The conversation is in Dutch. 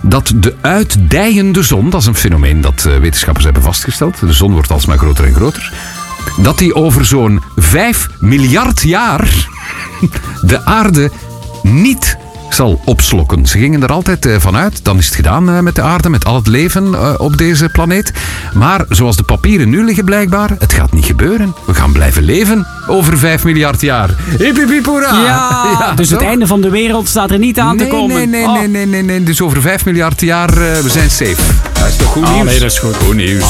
dat de uitdijende zon, dat is een fenomeen dat wetenschappers hebben vastgesteld, de zon wordt alsmaar groter en groter, dat die over zo'n 5 miljard jaar de aarde niet zal opslokken. Ze gingen er altijd vanuit, dan is het gedaan met de aarde, met al het leven op deze planeet. Maar zoals de papieren nu liggen blijkbaar, het gaat niet gebeuren. We gaan blijven leven over 5 miljard jaar. Hip, hip, hip, hoera! Ja, dus het einde van de wereld staat er niet aan te komen. Nee. Dus over 5 miljard jaar, we zijn safe. Dat is toch goed nieuws? Nee, dat is goed. Goed nieuws.